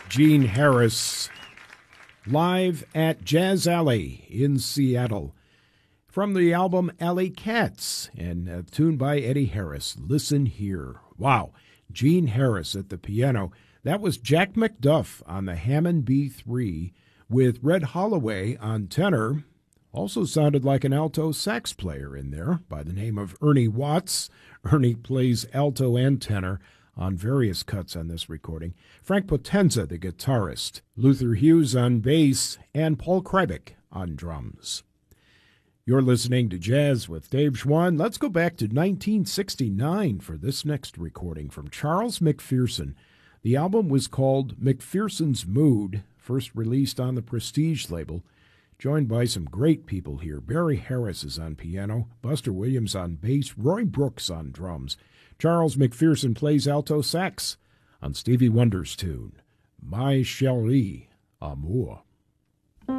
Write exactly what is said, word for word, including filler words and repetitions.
Gene Harris, live at Jazz Alley in Seattle. From the album Alley Cats, and a tune by Eddie Harris, Listen Here. Wow, Gene Harris at the piano. That was Jack McDuff on the Hammond B three with Red Holloway on tenor. Also sounded like an alto sax player in there by the name of Ernie Watts. Ernie plays alto and tenor on various cuts on this recording. Frank Potenza, the guitarist, Luther Hughes on bass, and Paul Krybek on drums. You're listening to Jazz with Dave Schwann. Let's go back to nineteen sixty-nine for this next recording from Charles McPherson. The album was called McPherson's Mood, first released on the Prestige label. Joined by some great people here. Barry Harris is on piano, Buster Williams on bass, Roy Brooks on drums. Charles McPherson plays alto sax on Stevie Wonder's tune, My Chérie Amour.